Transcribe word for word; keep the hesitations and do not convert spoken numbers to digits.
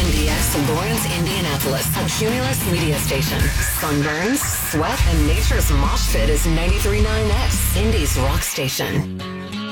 N D X Lawrence, Indianapolis, a Cumulus media station. Sunburns, sweat, and nature's mosh pit is ninety-three point nine X, Indy's rock station.